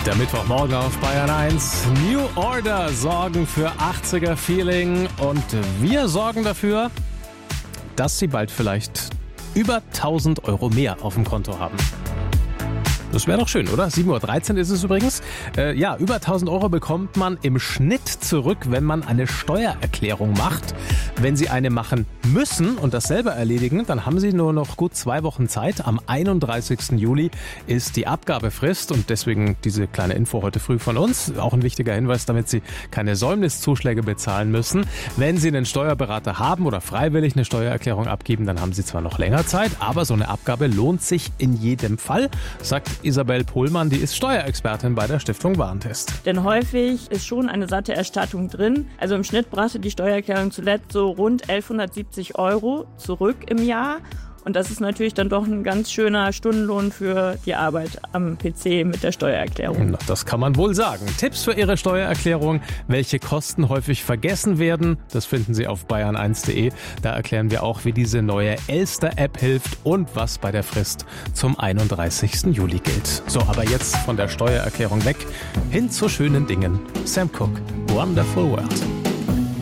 Der Mittwochmorgen auf Bayern 1. New Order sorgen für 80er-Feeling und wir sorgen dafür, dass Sie bald vielleicht über 1.000 Euro mehr auf dem Konto haben. Das wäre doch schön, oder? 7.13 Uhr ist es übrigens. Über 1.000 Euro bekommt man im Schnitt zurück, wenn man eine Steuererklärung macht. Wenn Sie eine machen müssen und das selber erledigen, dann haben Sie nur noch gut 2 Wochen Zeit. Am 31. Juli ist die Abgabefrist und deswegen diese kleine Info heute früh von uns. Auch ein wichtiger Hinweis, damit Sie keine Säumniszuschläge bezahlen müssen. Wenn Sie einen Steuerberater haben oder freiwillig eine Steuererklärung abgeben, dann haben Sie zwar noch länger Zeit, aber so eine Abgabe lohnt sich in jedem Fall, sagt Isabel Pohlmann, die ist Steuerexpertin bei der Stiftung Warentest. Denn häufig ist schon eine satte Erstattung drin. Also im Schnitt brachte die Steuererklärung zuletzt so rund 1.170 Euro zurück im Jahr. Und das ist natürlich dann doch ein ganz schöner Stundenlohn für die Arbeit am PC mit der Steuererklärung. Na, das kann man wohl sagen. Tipps für Ihre Steuererklärung, welche Kosten häufig vergessen werden, das finden Sie auf bayern1.de. Da erklären wir auch, wie diese neue Elster-App hilft und was bei der Frist zum 31. Juli gilt. So, aber jetzt von der Steuererklärung weg hin zu schönen Dingen. Sam Cooke, Wonderful World.